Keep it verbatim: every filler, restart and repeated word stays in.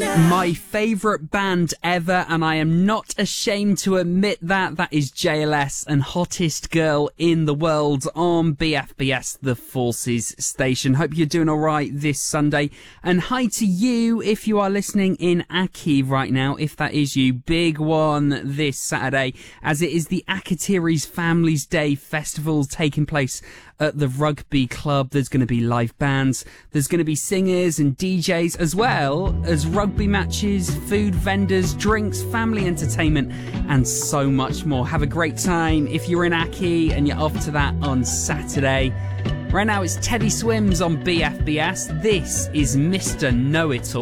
My favourite band ever, and I am not ashamed to admit that. That is J L S and Hottest Girl in the World on B F B S, the Forces station. Hope you're doing alright this Sunday. And hi to you if you are listening in Aki right now, if that is you. Big one this Saturday, as it is the Akatiri's Families Day Festival taking place at the Rugby Club. There's going to be live bands, there's going to be singers and D Js, as well as rugby matches, food vendors, drinks, family entertainment, and so much more. Have a great time if you're in Aki and you're off to that on Saturday. Right now it's Teddy Swims on B F B S. This is Mister Know-It-All.